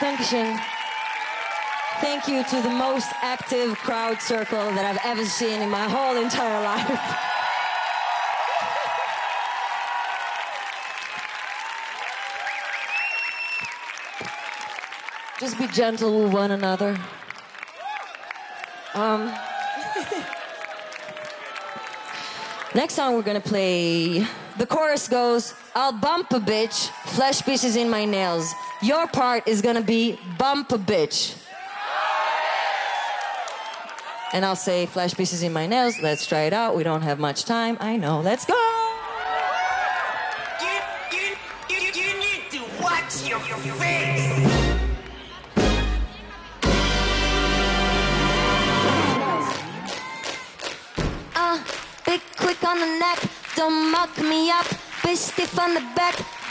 Dankeschön. Thank you to the most active crowd circle that I've ever seen in my whole entire life. Just be gentle with one another. Next song we're gonna play, the chorus goes, I'll bump a bitch, flesh pieces in my nails. Your part is gonna be bump a bitch. And I'll say flesh pieces in my nails. Let's try it out. We don't have much time. I know. Let's go. You need to watch your face. Big quick on the neck. Don't muck me up. Be stiff on the back.